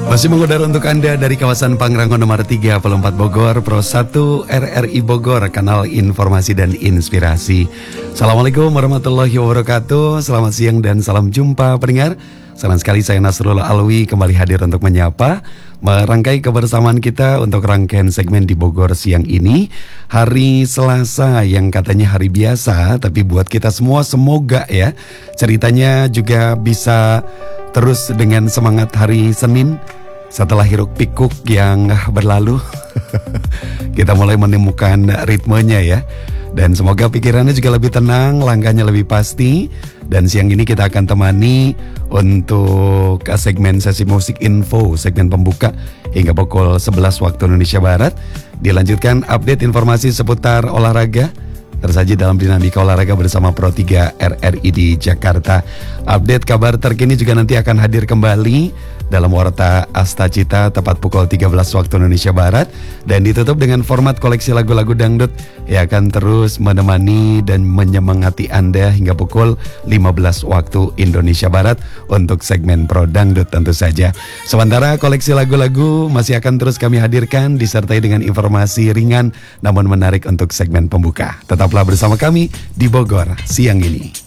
Masih mengudara untuk Anda dari kawasan Pangrango nomor 34 Bogor, Pro 1 RRI Bogor, kanal informasi dan inspirasi. Assalamualaikum warahmatullahi wabarakatuh. Selamat siang dan salam jumpa pendengar. Senang sekali saya Nasrul Alwi kembali hadir untuk menyapa, merangkai kebersamaan kita untuk rangkaian segmen di Bogor siang ini. Hari Selasa yang katanya hari biasa, tapi buat kita semua semoga ya ceritanya juga bisa terus dengan semangat hari Senin. Setelah hiruk pikuk yang berlalu, kita mulai menemukan ritmenya ya. Dan semoga pikirannya juga lebih tenang, langkahnya lebih pasti. Dan siang ini kita akan temani untuk segmen sesi musik info, segmen pembuka hingga pukul 11 waktu Indonesia Barat. Dilanjutkan update informasi seputar olahraga, tersaji dalam dinamika olahraga bersama Pro 3 RRI di Jakarta. Update kabar terkini juga nanti akan hadir kembali dalam Warta Asta Cita tepat pukul 13 waktu Indonesia Barat. Dan ditutup dengan format koleksi lagu-lagu dangdut yang akan terus menemani dan menyemangati Anda hingga pukul 15 waktu Indonesia Barat untuk segmen Pro Dangdut tentu saja. Sementara koleksi lagu-lagu masih akan terus kami hadirkan disertai dengan informasi ringan namun menarik untuk segmen pembuka. Tetaplah bersama kami di Bogor siang ini.